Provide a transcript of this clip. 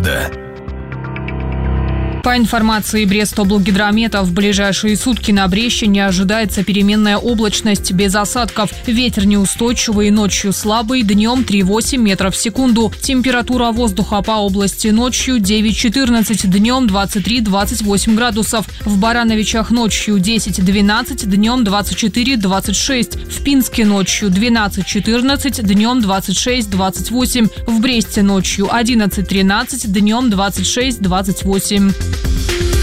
погода. По информации Брестоблгидромета, в ближайшие сутки на Брещине ожидается переменная облачность без осадков. Ветер неустойчивый, ночью слабый, днем 3,8 метров в секунду. Температура воздуха по области ночью 9-14, днем 23-28 градусов. В Барановичах ночью 10-12, днем 24-26. В Пинске ночью 12-14, днем 26-28. В Бресте ночью 11-13, днем 26-28.